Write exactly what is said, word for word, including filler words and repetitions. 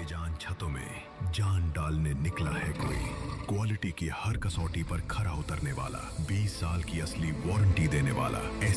अनजान छतों में जान डालने निकला है कोई। क्वालिटी की हर कसौटी पर खरा उतरने वाला, बीस साल की असली वारंटी देने वाला